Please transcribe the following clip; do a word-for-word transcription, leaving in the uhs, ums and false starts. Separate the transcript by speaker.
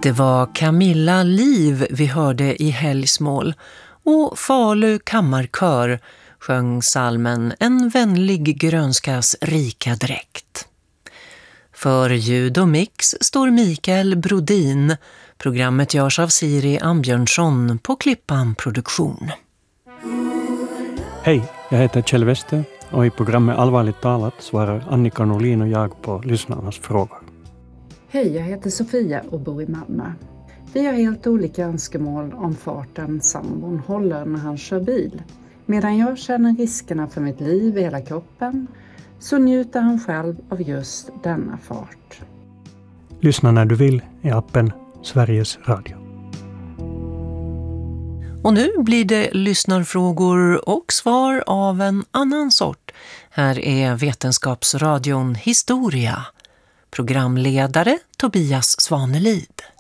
Speaker 1: Det var Camilla Liv vi hörde i Helgsmål och Falu kammarkör sjöng psalmen En vänlig grönskas rika dräkt. För ljud och mix står Mikael Brodin. Programmet görs av Siri Ambjörnsson på Klippan Produktion.
Speaker 2: Hej, jag heter Kjell Wester och i programmet Allvarligt talat svarar Annika Norlin och jag på lyssnarnas frågor.
Speaker 3: Hej, jag heter Sofia och bor i Malmö. Vi har helt olika önskemål om farten sambon håller när han kör bil. Medan jag känner riskerna för mitt liv i hela kroppen så njuter han själv av just denna fart.
Speaker 2: Lyssna när du vill i appen Sveriges Radio.
Speaker 1: Och nu blir det lyssnarfrågor och svar av en annan sort. Här är Vetenskapsradion Historia. Programledare Tobias Svanelid.